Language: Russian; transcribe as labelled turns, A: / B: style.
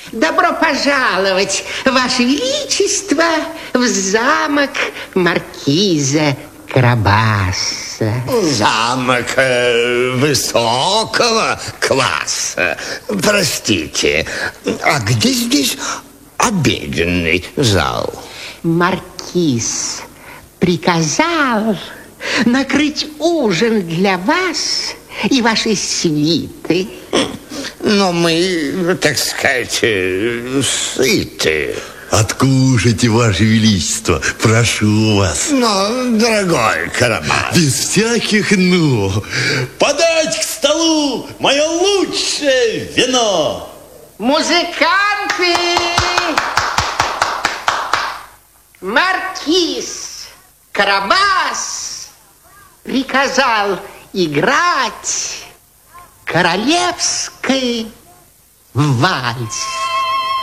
A: Добро пожаловать, Ваше Величество, в замок маркиза Карабаса.
B: Замок высокого класса. Простите, а где здесь обеденный зал?
A: Маркиз приказал накрыть ужин для вас и вашей свиты.
B: Но мы, так сказать, сыты.
C: Откушайте, Ваше Величество, прошу вас.
B: Но, дорогой Карабас,
C: без всяких «но». Подать к столу мое лучшее вино.
A: Музыканты! Маркиз Карабас приказал играть королевский вальс.